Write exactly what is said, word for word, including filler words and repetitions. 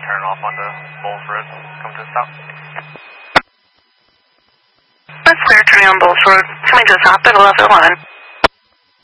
turn off onto Bowles Road. Come to a stop. That's clear, turning on Bowles Road. Coming to a stop at eleven one.